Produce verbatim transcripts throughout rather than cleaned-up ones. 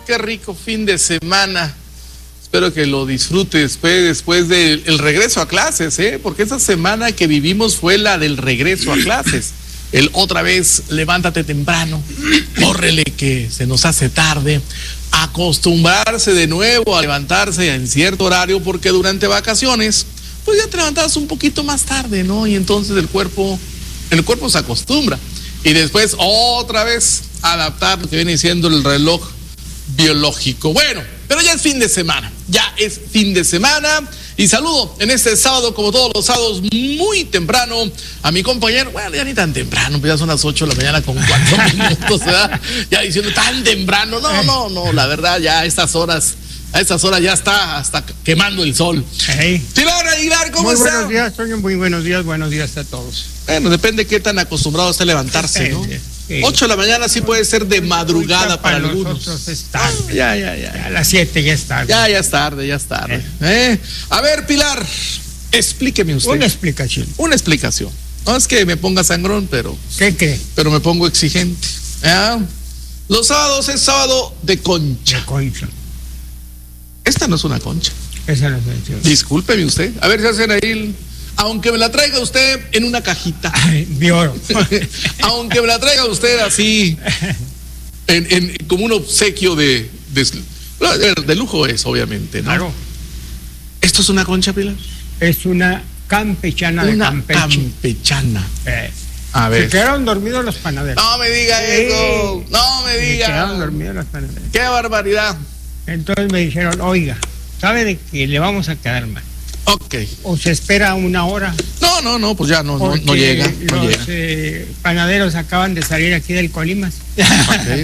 qué rico fin de semana. Espero que lo disfrute después, después del el regreso a clases, ¿eh? Porque esa semana que vivimos fue la del regreso a clases. El otra vez, levántate temprano, córrele que se nos hace tarde. Acostumbrarse de nuevo a levantarse en cierto horario, porque durante vacaciones, pues ya te levantabas un poquito más tarde, ¿no? Y entonces el cuerpo, el cuerpo se acostumbra. Y después otra vez adaptar lo que viene siendo el reloj biológico. Bueno, pero ya es fin de semana, ya es fin de semana. Y saludo en este sábado, como todos los sábados, muy temprano a mi compañero. Bueno, ya ni tan temprano, pues ya son las ocho de la mañana con cuatro minutos, ¿verdad? Ya diciendo tan temprano. No, no, no, la verdad, ya a estas horas, a estas horas ya está hasta quemando el sol. Hey. Pilar Aguilar, ¿cómo muy está? Buenos días, Toño, muy buenos días, buenos días a todos. Bueno, depende de qué tan acostumbrado esté a levantarse, ¿no? Sí. ocho de la mañana sí puede ser de madrugada para, para algunos. Es tarde. Ah, ya, ya, ya, ya. A las siete ya es tarde. Ya, ya es tarde, ya es tarde. Eh. Eh. A ver, Pilar, explíqueme usted. Una explicación. Una explicación. No es que me ponga sangrón, pero... ¿Qué cree? Pero me pongo exigente. ¿Eh? Los sábados es sábado de concha. De concha. Esta no es una concha. Esa no es una concha. Discúlpeme usted. A ver si hacen ahí... El... Aunque me la traiga usted en una cajita. Ay, de oro. Aunque me la traiga usted así, en, en, como un obsequio de, de, de lujo es, obviamente, ¿no? Claro. ¿Esto es una concha, Pilar? Es una campechana una de Campeche. campechana. Eh. A ver. Se quedaron dormidos los panaderos. No me diga sí. eso. No me diga. Se quedaron dormidos los panaderos. Qué barbaridad. Entonces me dijeron, oiga, ¿sabe de que le vamos a quedar mal? Ok. O se espera una hora. No, no, no, pues ya no, no, no llega. No los llega. Eh, panaderos acaban de salir aquí del Colimas. Okay.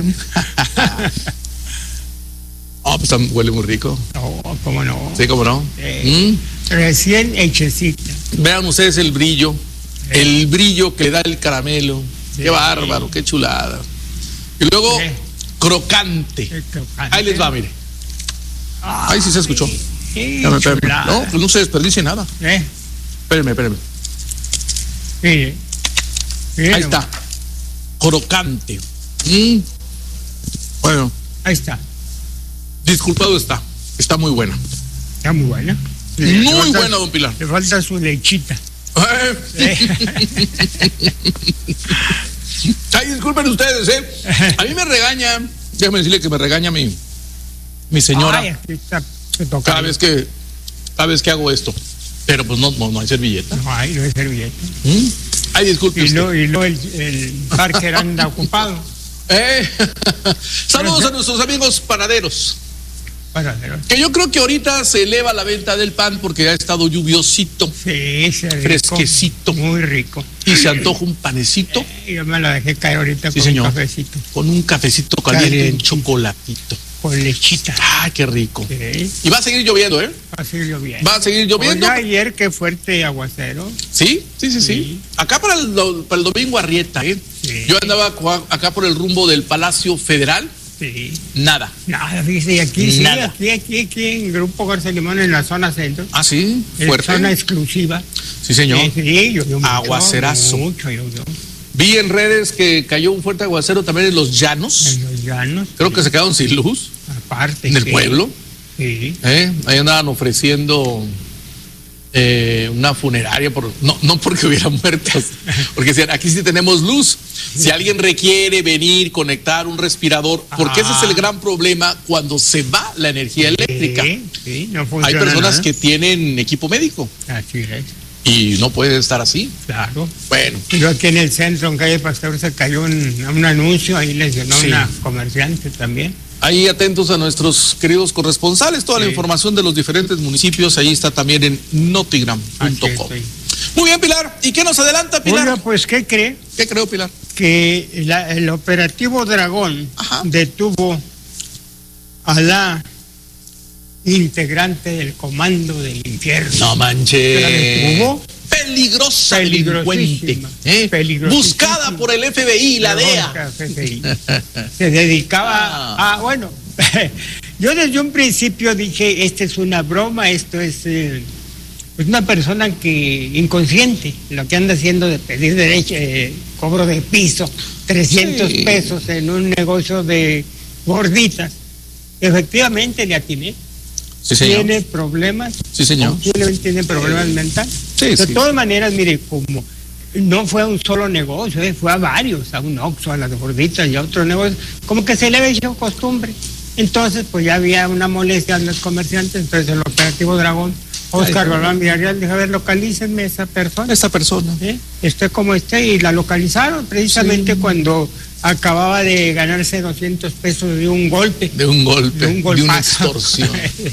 Oh, pues huele muy rico. No, cómo no. Sí, cómo no. Eh, mm. Recién hechecita. Vean ustedes el brillo, eh. el brillo que le da el caramelo. Sí. Qué bárbaro, qué chulada. Y luego, eh. crocante. crocante. Ahí les va, mire. Ah, ahí sí se escuchó. Sí, espérame, espérame. No, pues no se desperdicie nada. ¿Eh? Espérame, espérame. Sí. Sí, ahí está. Crocante. Mm. Bueno. Ahí está. Disculpado está. Está muy buena. Está muy buena. Sí, muy falta, buena, don Pilar. Le falta su lechita. ¿Eh? Ay, disculpen ustedes, ¿eh? A mí me regaña, déjame decirle que me regaña mi, mi señora. Ay, aquí está. Cada vez que cada vez que hago esto, pero pues no, no, no hay servilleta. No hay, no hay servilleta. ¿Mm? Ay, disculpe. Y luego no, el, el Parker anda ocupado. Eh. Saludos a nuestros amigos panaderos. Panaderos. Que yo creo que ahorita se eleva la venta del pan porque ha estado lluviosito. Sí, se rico, fresquecito. Muy rico. Y se antoja un panecito. Eh, yo me la dejé caer ahorita sí, con señor. un cafecito. Con un cafecito caliente, un chocolatito. Con lechita. Ah, qué rico. Sí. Y va a seguir lloviendo, ¿eh? Va a seguir lloviendo. Va a seguir lloviendo. Oye, ayer qué fuerte aguacero. Sí, sí, sí, sí. sí. Acá para el, para el domingo arrieta, ¿eh? Sí. Yo andaba acá por el rumbo del Palacio Federal. Sí. Nada. Nada, fíjese, y aquí Nada. sí, aquí, aquí, aquí en Grupo Garza Limón, en la zona centro. Ah, sí, fuerte. En zona exclusiva. Sí, señor. Sí, sí, llovió mucho. Aguacerazo. Mucho llovió. Vi en redes que cayó un fuerte aguacero también en los llanos. En los llanos. Creo sí. que se quedaron sin luz. Aparte. En el sí. pueblo. Sí. ¿Eh? Ahí andaban ofreciendo eh, una funeraria, por, no, no porque hubiera muertos, porque decían, aquí sí tenemos luz. Si alguien requiere venir, conectar un respirador, porque ah. ese es el gran problema cuando se va la energía eléctrica. Sí, sí, no funciona. Hay personas nada. que tienen equipo médico. Así es. Y no puede estar así. Claro. Bueno. Yo aquí en el centro, en calle Pasteur, se cayó un, un anuncio, ahí lesionó sí. una comerciante también. Ahí atentos a nuestros queridos corresponsales, toda sí. la información de los diferentes municipios, ahí está también en notigram punto com. Muy bien, Pilar. ¿Y qué nos adelanta, Pilar? Oiga, pues, ¿qué cree? ¿Qué creo, Pilar? Que la, el operativo Dragón Ajá. detuvo a la integrante del Comando del Infierno. No manches. ¿La detuvo? Peligrosa delincuente. ¿Eh? Buscada por el F B I y la D E A. Se dedicaba ah. a, bueno, yo desde un principio dije, esta es una broma, esto es eh, pues una persona que inconsciente, lo que anda haciendo de pedir derecho, eh, cobro de piso, trescientos sí. pesos en un negocio de gorditas. efectivamente le atiné. Sí, señor. Tiene problemas. Sí, señor. Tiene problemas mentales. Sí, de sí. todas maneras, mire, como no fue a un solo negocio, eh, fue a varios, a un Oxxo, a las gorditas y a otro negocio, como que se le había hecho costumbre. Entonces, pues ya había una molestia en los comerciantes, entonces el operativo Dragón, Oscar Galván Villarreal, dijo, a ver, localícenme esa persona. Esa persona. ¿Eh? Esté como esté, y la localizaron precisamente sí. cuando acababa de ganarse doscientos pesos de un golpe. De un golpe, de, un de una extorsión.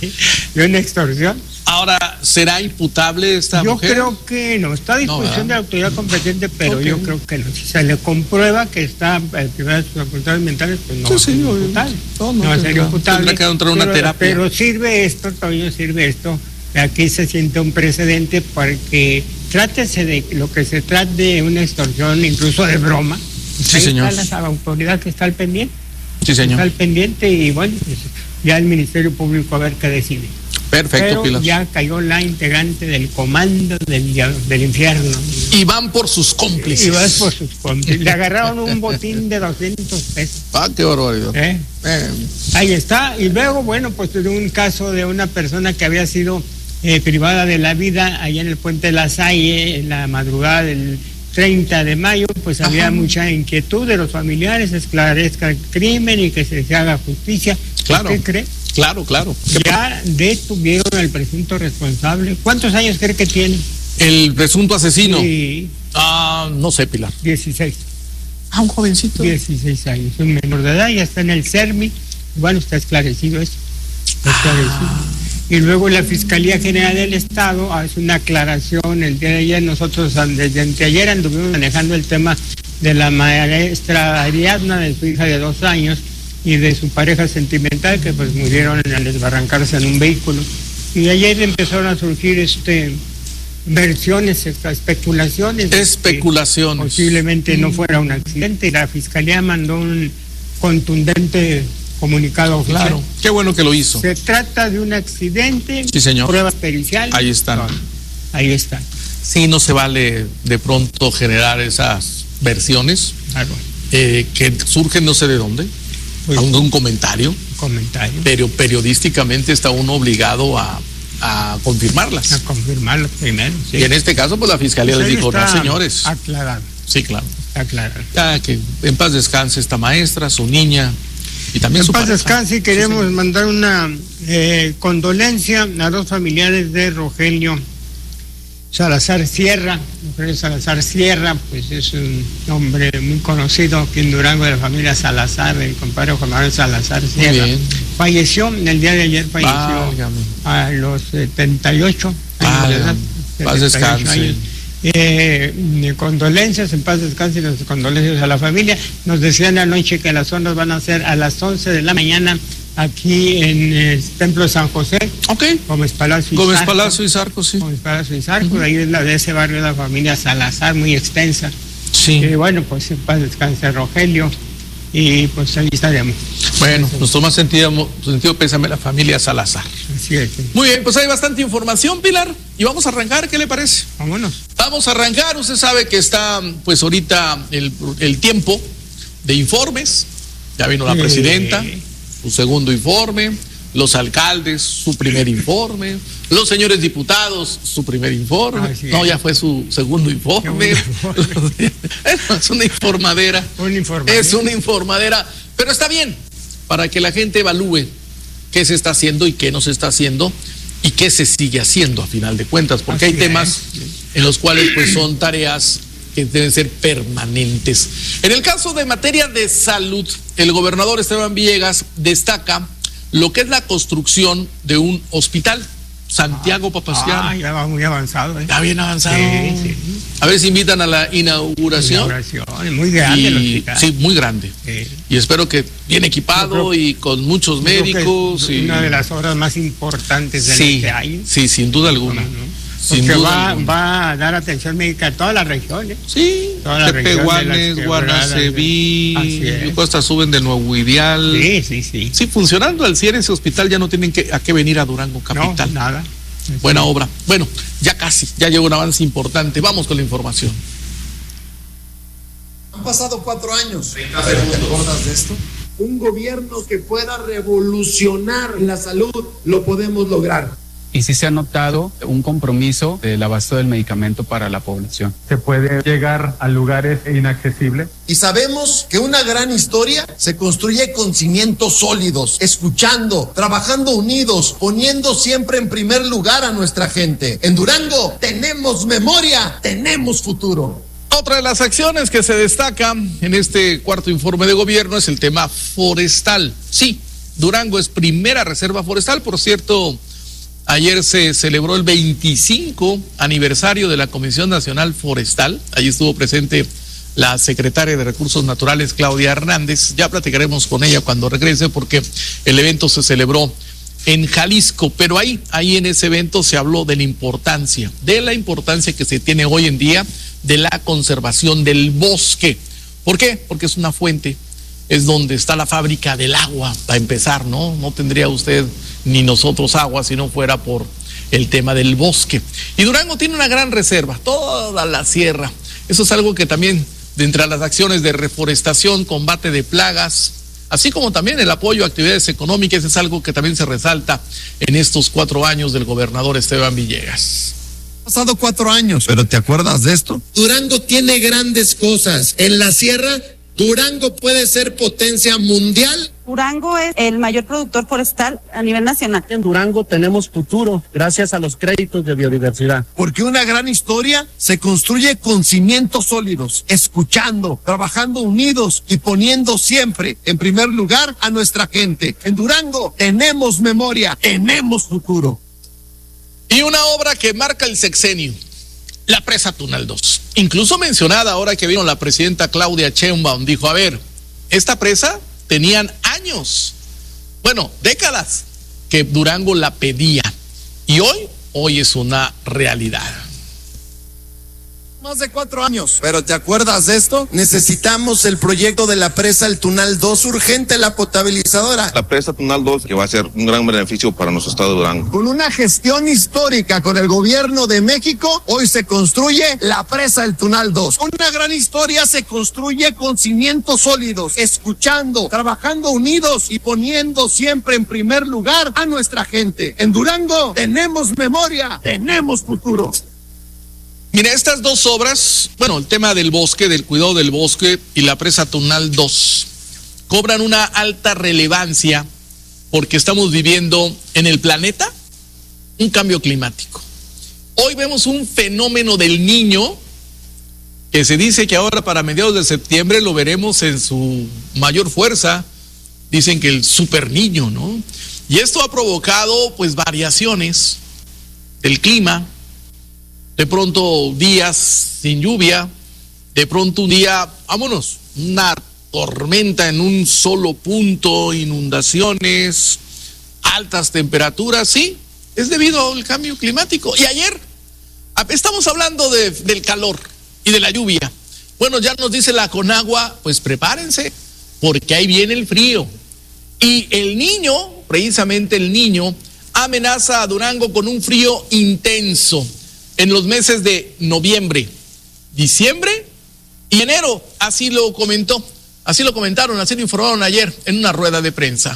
de una extorsión. Ahora, ¿será imputable esta yo mujer? Yo creo que no, está a disposición no, de la autoridad competente, pero okay. yo creo que no. Si se le comprueba que está en primeras sus facultades mentales, pues no sí, va a ser sí, imputable. No, no, no va a ser imputable. Tendrá que entrar una pero, terapia. Pero sirve esto, todavía sirve esto. Aquí se siente un precedente para que trátese de lo que se trate de una extorsión, incluso de broma. Sí, ahí señor. está la autoridad que está al pendiente. Sí, señor. Está al pendiente y bueno, pues ya el Ministerio Público a ver qué decide. Perfecto, pero Pilar. Ya cayó la integrante del comando del, del infierno. Y van por sus cómplices. Y van por sus cómplices. Le agarraron un botín de doscientos pesos. Ah, qué barbaridad. ¿Eh? Eh. Ahí está. Y luego, bueno, pues de un caso de una persona que había sido eh, privada de la vida allá en el Puente de la Salle, en la madrugada del treinta de mayo, pues Ajá. había mucha inquietud de los familiares, esclarezca el crimen y que se, se haga justicia. Claro. ¿Usted cree? Claro, claro. Ya detuvieron al presunto responsable. ¿Cuántos años cree que tiene? El presunto asesino. Sí. Ah, no sé, Pilar. dieciséis. Ah, un jovencito. dieciséis años, un menor de edad, ya está en el CERMI. Bueno, está esclarecido eso. Está esclarecido. Ah. Y luego la Fiscalía General del Estado hace una aclaración el día de ayer. Nosotros desde anteayer anduvimos manejando el tema de la maestra Ariadna, de su hija de dos años, y de su pareja sentimental, que pues murieron al desbarrancarse en un vehículo. Y ayer empezaron a surgir este versiones, especulaciones. Especulaciones. Posiblemente no fuera un accidente, y la Fiscalía mandó un contundente comunicado oficial. Claro, qué bueno que lo hizo. Se trata de un accidente, sí, señor. Pruebas periciales. Ahí están. No, ahí están. Sí, no se vale de pronto generar esas versiones claro. eh, que surgen no sé de dónde. Pues, un, un comentario, comentario, pero periodísticamente está uno obligado a, a confirmarlas. A confirmarlas primero, sí. Y en este caso, pues la Fiscalía pues les dijo, no señores. Aclarado. Sí, claro. Aclarado. Ya que en paz descanse esta maestra, su niña y también en su paz pareja. descanse, y queremos sí, sí. mandar una eh, condolencia a dos familiares de Rogelio Salazar Sierra. Rogelio Salazar Sierra, pues es un hombre muy conocido aquí en Durango, de la familia Salazar, el compadre Juan Manuel Salazar Sierra. Falleció, en el día de ayer falleció Válgame. a los setenta y ocho años de edad. Paz descanse. Eh, condolencias, en paz descanse, y las condolencias a la familia. Nos decían anoche que las ondas van a ser a las once de la mañana aquí en el Templo de San José. Ok. Gómez Palacio y Gómez Zarco. Palacio y Zarco, sí. Gómez Palacio y Zarco, uh-huh. Ahí es la de ese barrio de la familia Salazar, muy extensa. Sí. Y bueno, pues en paz descanse Rogelio, y pues ahí estaremos. Bueno, nos toma sentido, sentido pésame la familia Salazar. Así es. Sí. Muy bien, pues hay bastante información, Pilar, y vamos a arrancar, ¿qué le parece? Vámonos. Vamos a arrancar, usted sabe que está pues ahorita el, el tiempo de informes, ya vino la presidenta, sí. Su segundo informe, los alcaldes, su primer informe, los señores diputados, su primer informe, Así no, es. ya fue su segundo informe, informe. Es una informadera, una informadera, es una informadera, pero está bien, para que la gente evalúe qué se está haciendo y qué no se está haciendo y qué se sigue haciendo a final de cuentas, porque Así hay temas es. en los cuales pues son tareas que deben ser permanentes. En el caso de materia de salud, el gobernador Esteban Villegas destaca lo que es la construcción de un hospital, Santiago Papasquiaro. Ah, ya va muy avanzado. ¿eh? Ya bien avanzado. Sí, sí. A ver si invitan a la inauguración. Inauguración, muy grande y, el hospital. Sí, muy grande. Sí. Y espero que bien equipado creo, y con muchos médicos. Y... Una de las obras más importantes de sí, este año. Sí, sin duda alguna. No, no. Sin Porque duda va, alguna. va a dar atención médica a toda la región. ¿eh? Sí, Tepehuanes, Guanaceví, hasta suben de Nuevo Ideal. Sí, sí, sí. Sí, funcionando al cien ese hospital ya no tienen que, a qué venir a Durango capital. No, nada. Buena sí. obra. Bueno, ya casi, ya llegó un avance importante. Vamos con la información. Han pasado cuatro años. ¿Te acuerdas de esto? un gobierno que pueda revolucionar la salud, lo podemos lograr. Y sí se ha notado un compromiso del abasto del medicamento para la población. Se puede llegar a lugares inaccesibles. Y sabemos que una gran historia se construye con cimientos sólidos, escuchando, trabajando unidos, poniendo siempre en primer lugar a nuestra gente. En Durango tenemos memoria, tenemos futuro. Otra de las acciones que se destacan en este cuarto informe de gobierno es el tema forestal. Sí, Durango es primera reserva forestal, por cierto. Ayer se celebró el veinticinco aniversario de la Comisión Nacional Forestal. Allí estuvo presente la secretaria de Recursos Naturales, Claudia Hernández. Ya platicaremos con ella cuando regrese porque el evento se celebró en Jalisco. Pero ahí, ahí en ese evento se habló de la importancia, de la importancia que se tiene hoy en día de la conservación del bosque. ¿Por qué? Porque es una fuente, es donde está la fábrica del agua, para empezar, ¿no? No tendría usted ni nosotros agua si no fuera por el tema del bosque. Y Durango tiene una gran reserva, toda la sierra. Eso es algo que también, de entre las acciones de reforestación, combate de plagas, así como también el apoyo a actividades económicas, es algo que también se resalta en estos cuatro años del gobernador Esteban Villegas. Pasado cuatro años, pero ¿te acuerdas de esto? Durango tiene grandes cosas. En la sierra, Durango puede ser potencia mundial. Durango es el mayor productor forestal a nivel nacional. En Durango tenemos futuro gracias a los créditos de biodiversidad. Porque una gran historia se construye con cimientos sólidos, escuchando, trabajando unidos y poniendo siempre en primer lugar a nuestra gente. En Durango tenemos memoria, tenemos futuro. Y una obra que marca el sexenio, la presa Tunal dos. Incluso mencionada ahora que vino la presidenta Claudia Sheinbaum, dijo, a ver, esta presa tenían años, bueno, décadas, que Durango la pedía. Y hoy, hoy es una realidad. Más de cuatro años. ¿Pero te acuerdas de esto? Necesitamos el proyecto de la presa El Tunal dos, urgente la potabilizadora. La presa Tunal dos, que va a ser un gran beneficio para nuestro estado de Durango. Con una gestión histórica con el gobierno de México, hoy se construye la presa El Tunal dos. Una gran historia se construye con cimientos sólidos, escuchando, trabajando unidos y poniendo siempre en primer lugar a nuestra gente. En Durango tenemos memoria, tenemos futuro. Mira, estas dos obras, bueno, el tema del bosque, del cuidado del bosque y la presa Tunal dos, cobran una alta relevancia porque estamos viviendo en el planeta un cambio climático. Hoy vemos un fenómeno del Niño que se dice que ahora para mediados de septiembre lo veremos en su mayor fuerza. Dicen que el super niño, ¿no? Y esto ha provocado pues variaciones del clima. De pronto días sin lluvia, de pronto un día, vámonos, una tormenta en un solo punto, inundaciones, altas temperaturas, sí, es debido al cambio climático. Y ayer estamos hablando de, del calor y de la lluvia. Bueno, ya nos dice la Conagua, pues prepárense, porque ahí viene el frío. Y el Niño, precisamente el Niño, amenaza a Durango con un frío intenso en los meses de noviembre, diciembre y enero. Así lo comentó, así lo comentaron, así lo informaron ayer en una rueda de prensa.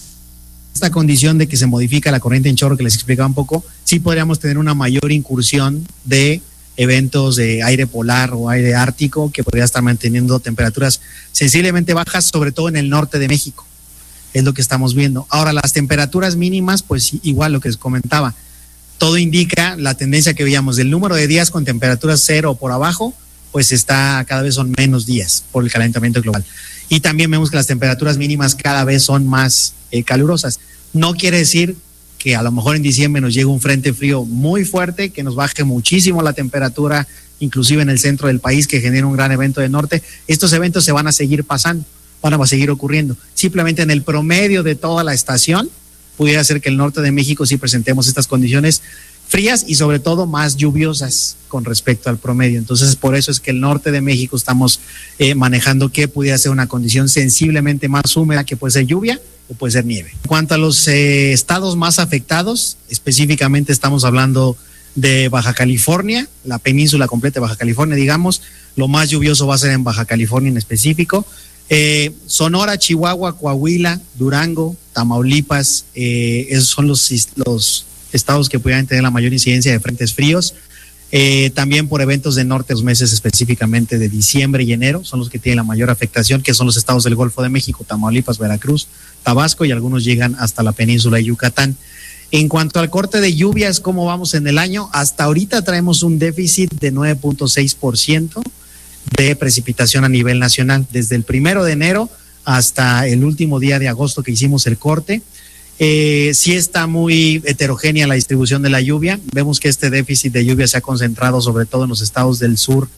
Esta condición de que se modifica la corriente en chorro que les explicaba un poco, sí podríamos tener una mayor incursión de eventos de aire polar o aire ártico que podría estar manteniendo temperaturas sensiblemente bajas, sobre todo en el norte de México. Es lo que estamos viendo. Ahora, las temperaturas mínimas, pues igual lo que les comentaba, todo indica la tendencia que veíamos del número de días con temperaturas cero o por abajo, pues está cada vez son menos días por el calentamiento global. Y también vemos que las temperaturas mínimas cada vez son más eh, calurosas. No quiere decir que a lo mejor en diciembre nos llegue un frente frío muy fuerte, que nos baje muchísimo la temperatura, inclusive en el centro del país, que genera un gran evento de norte. Estos eventos se van a seguir pasando, van a seguir ocurriendo. Simplemente en el promedio de toda la estación, pudiera ser que el norte de México sí presentemos estas condiciones frías y sobre todo más lluviosas con respecto al promedio. Entonces, por eso es que el norte de México estamos eh, manejando que pudiera ser una condición sensiblemente más húmeda, que puede ser lluvia o puede ser nieve. En cuanto a los eh, estados más afectados, específicamente estamos hablando de Baja California, la península completa de Baja California, digamos. Lo más lluvioso va a ser en Baja California en específico. Eh, Sonora, Chihuahua, Coahuila, Durango, Tamaulipas, eh, esos son los, los estados que pudieran tener la mayor incidencia de frentes fríos. Eh, también por eventos de norte, los meses específicamente de diciembre y enero son los que tienen la mayor afectación, que son los estados del Golfo de México, Tamaulipas, Veracruz, Tabasco, y algunos llegan hasta la península de Yucatán. En cuanto al corte de lluvias, ¿cómo vamos en el año? Hasta ahorita traemos un déficit de nueve punto seis por ciento de precipitación a nivel nacional, desde el primero de enero hasta el último día de agosto que hicimos el corte. Eh, sí está muy heterogénea la distribución de la lluvia. Vemos que este déficit de lluvia se ha concentrado sobre todo en los estados del sur.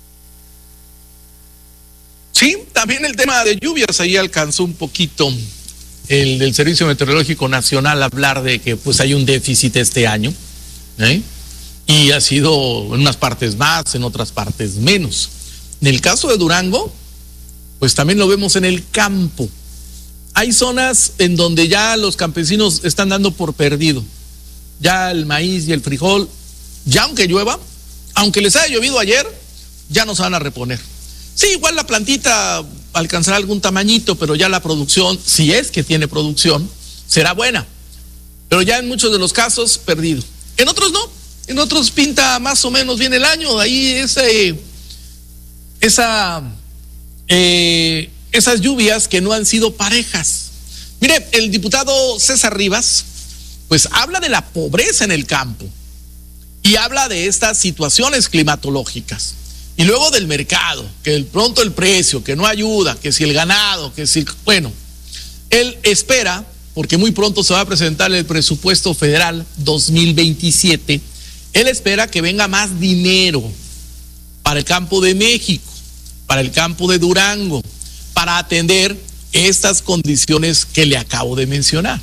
Sí, también el tema de lluvias, ahí alcanzó un poquito el del Servicio Meteorológico Nacional a hablar de que pues hay un déficit este año, ¿eh? Y ha sido en unas partes más, en otras partes menos. En el caso de Durango, pues también lo vemos en el campo. Hay zonas en donde ya los campesinos están dando por perdido. Ya el maíz y el frijol, ya aunque llueva, aunque les haya llovido ayer, ya no se van a reponer. Sí, igual la plantita alcanzará algún tamañito, pero ya la producción, si es que tiene producción, será buena. Pero ya en muchos de los casos, perdido. En otros no, en otros pinta más o menos bien el año. Ahí ese, esa... Eh, esas lluvias que no han sido parejas. Mire, el diputado César Rivas, pues habla de la pobreza en el campo y habla de estas situaciones climatológicas y luego del mercado, que de pronto el precio, que no ayuda, que si el ganado, que si, bueno, él espera, porque muy pronto se va a presentar el presupuesto federal dos mil veintisiete, él espera que venga más dinero para el campo de México, para el campo de Durango, para atender estas condiciones que le acabo de mencionar.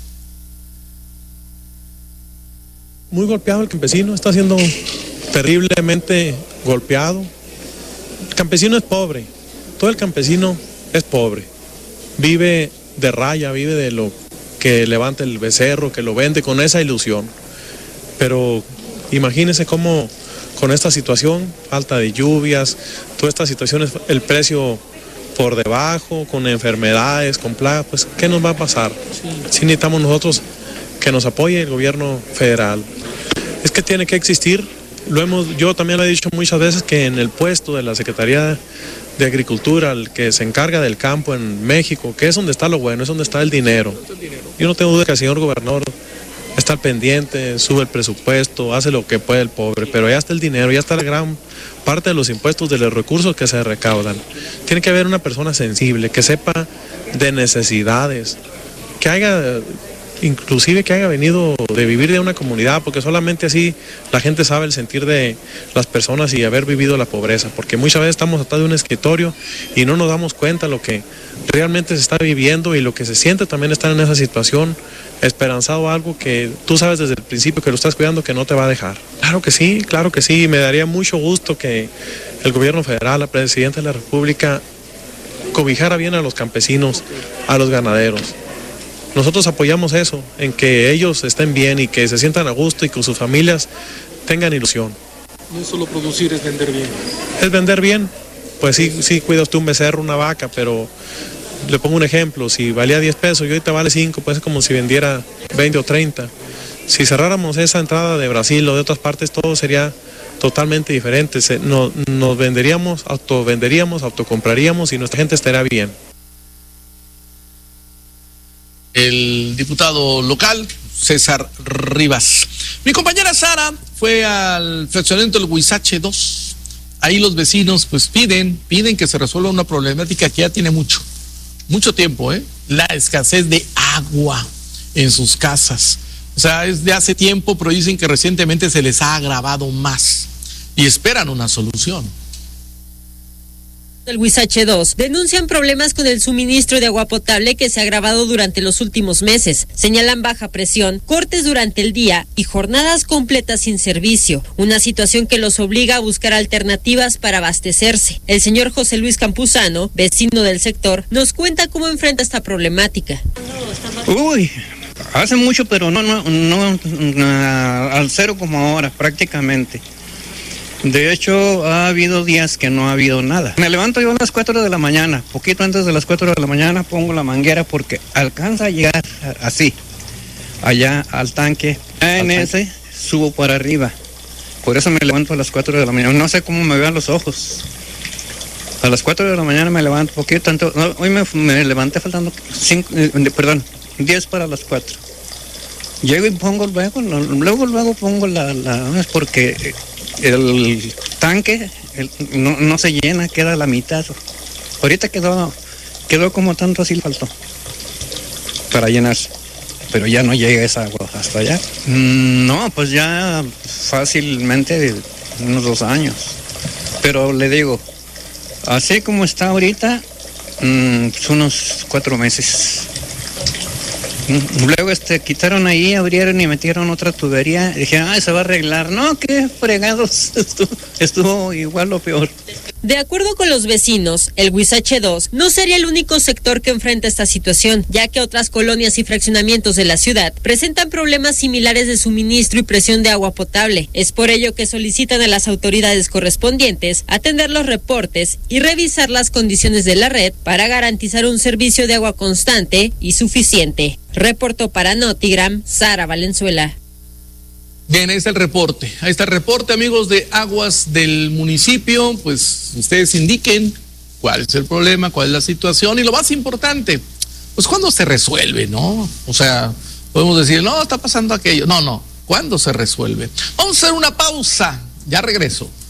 Muy golpeado el campesino, está siendo terriblemente golpeado. El campesino es pobre, todo el campesino es pobre, vive de raya, vive de lo que levanta el becerro, que lo vende con esa ilusión. Pero imagínense cómo con esta situación, falta de lluvias, todas estas situaciones, el precio por debajo, con enfermedades, con plagas, pues ¿qué nos va a pasar? Sí. Si necesitamos nosotros que nos apoye el gobierno federal. Es que tiene que existir, lo hemos, yo también lo he dicho muchas veces, que en el puesto de la Secretaría de Agricultura, el que se encarga del campo en México, que es donde está lo bueno, es donde está el dinero. Yo no tengo duda que el señor gobernador está al pendiente, sube el presupuesto, hace lo que puede el pobre, pero ya está el dinero, ya está la gran parte de los impuestos, de los recursos que se recaudan. Tiene que haber una persona sensible, que sepa de necesidades, que haya, inclusive que haya venido de vivir de una comunidad, porque solamente así la gente sabe el sentir de las personas y haber vivido la pobreza, porque muchas veces estamos atrás de un escritorio y no nos damos cuenta lo que realmente se está viviendo y lo que se siente también estar en esa situación, esperanzado a algo que tú sabes desde el principio que lo estás cuidando, que no te va a dejar. Claro que sí, claro que sí, me daría mucho gusto que el gobierno federal, la presidenta de la República, cobijara bien a los campesinos, a los ganaderos. Nosotros apoyamos eso, en que ellos estén bien y que se sientan a gusto y que sus familias tengan ilusión. No es solo producir, es vender bien. Es vender bien, pues sí, sí cuidas tú un becerro, una vaca, pero le pongo un ejemplo, si valía diez pesos y hoy te vale cinco, pues es como si vendiera veinte o treinta. Si cerráramos esa entrada de Brasil o de otras partes, todo sería totalmente diferente. Se, no, nos venderíamos, autovenderíamos, autocompraríamos y nuestra gente estaría bien. El diputado local, César Rivas. Mi compañera Sara fue al fraccionamiento del Huizache dos. Ahí los vecinos pues piden, piden que se resuelva una problemática que ya tiene mucho, mucho tiempo, ¿eh? La escasez de agua en sus casas. O sea, es de hace tiempo, pero dicen que recientemente se les ha agravado más y esperan una solución. Del Huizache dos denuncian problemas con el suministro de agua potable que se ha agravado durante los últimos meses. Señalan baja presión, cortes durante el día y jornadas completas sin servicio, una situación que los obliga a buscar alternativas para abastecerse. El señor José Luis Campuzano, vecino del sector, nos cuenta cómo enfrenta esta problemática. Uy, hace mucho, pero no, no, no, no al cero como ahora, prácticamente. De hecho, ha habido días que no ha habido nada. Me levanto yo a las cuatro de la mañana, poquito antes de las cuatro de la mañana pongo la manguera porque alcanza a llegar así, allá al tanque. En ese subo para arriba. Por eso me levanto a las cuatro de la mañana. No sé cómo me vean los ojos. A las cuatro de la mañana me levanto poquito tanto. No, hoy me, me levanté faltando cinco, eh, perdón, diez para las cuatro. Llego y pongo luego, luego, luego pongo la, la es porque el tanque el, no, no se llena, queda a la mitad. Ahorita quedó, quedó como tanto así faltó para llenarse, pero ya no llega esa agua hasta allá. No, pues ya fácilmente unos dos años. Pero le digo, así como está ahorita, mmm, pues unos cuatro meses. Luego este quitaron ahí, abrieron y metieron otra tubería. Y dije, ah, se va a arreglar. No, qué fregados, estuvo, estuvo igual o peor. De acuerdo con los vecinos, el Huizache dos no sería el único sector que enfrenta esta situación, ya que otras colonias y fraccionamientos de la ciudad presentan problemas similares de suministro y presión de agua potable. Es por ello que solicitan a las autoridades correspondientes atender los reportes y revisar las condiciones de la red para garantizar un servicio de agua constante y suficiente. Reportó para Notigram, Sara Valenzuela. Bien, ahí está el reporte. Ahí está el reporte, amigos de Aguas del municipio. Pues ustedes indiquen cuál es el problema, cuál es la situación y lo más importante, pues cuándo se resuelve, ¿no? O sea, podemos decir, no, está pasando aquello. No, no, ¿cuándo se resuelve? Vamos a hacer una pausa. Ya regreso.